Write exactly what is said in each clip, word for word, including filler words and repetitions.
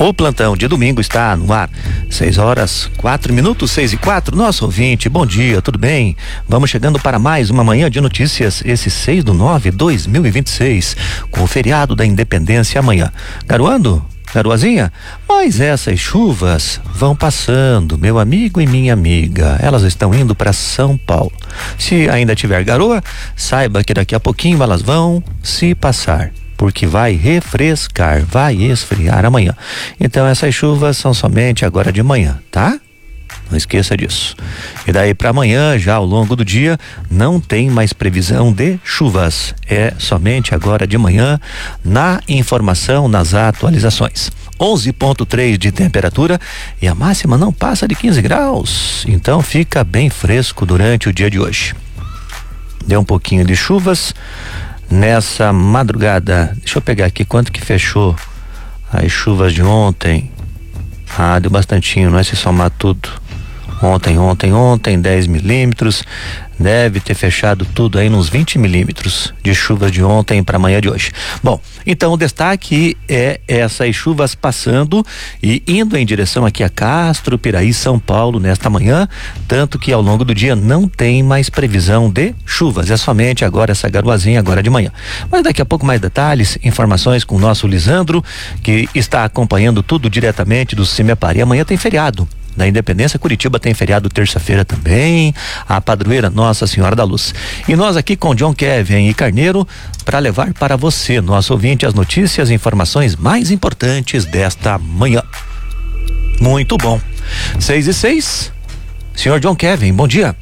O plantão de domingo está no ar. Seis horas, quatro minutos, seis e quatro. Nosso ouvinte, bom dia, tudo bem? Vamos chegando para mais uma manhã de notícias, esse seis do nove de dois mil e vinte e seis, com o feriado da Independência amanhã. Garoando? Garoazinha? Mas essas chuvas vão passando, meu amigo e minha amiga. Elas estão indo para São Paulo. Se ainda tiver garoa, saiba que daqui a pouquinho elas vão se passar, porque vai refrescar, vai esfriar amanhã. Então essas chuvas são somente agora de manhã, tá? Não esqueça disso. E daí para amanhã, já ao longo do dia, não tem mais previsão de chuvas. É somente agora de manhã, na informação, nas atualizações. onze ponto três de temperatura e a máxima não passa de quinze graus. Então fica bem fresco durante o dia de hoje. Deu um pouquinho de chuvas nessa madrugada. Deixa eu pegar aqui quanto que fechou as chuvas de ontem. Ah, deu bastantinho, não é se somar tudo. Ontem, ontem, ontem, dez milímetros. Deve ter fechado tudo aí nos vinte milímetros de chuva de ontem para amanhã de hoje. Bom, então o destaque é essas chuvas passando e indo em direção aqui a Castro, Piraí, São Paulo nesta manhã, tanto que ao longo do dia não tem mais previsão de chuvas, é somente agora essa garoazinha agora de manhã. Mas daqui a pouco mais detalhes, informações com o nosso Lisandro, que está acompanhando tudo diretamente do Cimepar. E amanhã tem feriado da Independência. Curitiba tem feriado terça-feira também, a padroeira Nossa Senhora da Luz. E nós aqui com John Kevin e Carneiro para levar para você, nosso ouvinte, as notícias e informações mais importantes desta manhã. Muito bom. Seis e seis. Senhor John Kevin, bom dia.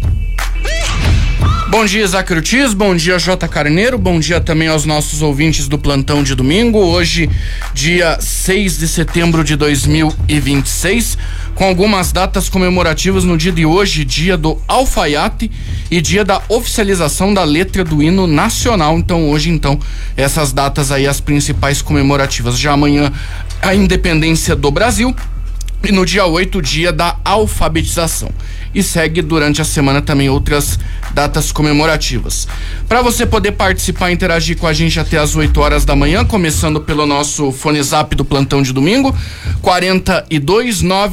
Bom dia, Isaac Ortiz, bom dia, J. Carneiro, bom dia também aos nossos ouvintes do plantão de domingo. Hoje, dia seis de setembro de dois mil e vinte e seis, com algumas datas comemorativas no dia de hoje, dia do alfaiate e dia da oficialização da letra do hino nacional. Então hoje, então, essas datas aí, as principais comemorativas. Já amanhã, a independência do Brasil. E no dia oito, o dia da alfabetização. E segue durante a semana também outras datas comemorativas. Para você poder participar e interagir com a gente até às oito horas da manhã, começando pelo nosso fone zap do plantão de domingo, quarenta e dois, nove